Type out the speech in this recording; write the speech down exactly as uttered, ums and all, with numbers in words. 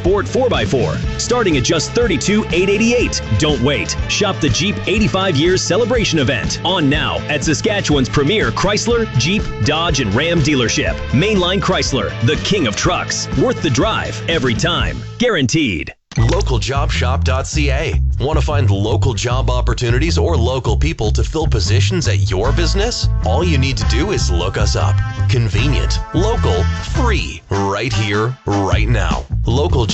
Sport four by four, starting at just thirty-two thousand eight hundred eighty-eight dollars. Don't wait. Shop the Jeep eighty-five years celebration event on now at Saskatchewan's premier Chrysler, Jeep, Dodge, and Ram dealership. Mainline Chrysler, the king of trucks. Worth the drive every time. Guaranteed. local job shop dot c a. Want to find local job opportunities or local people to fill positions at your business? All you need to do is look us up. Convenient, local, free, right here, right now. Local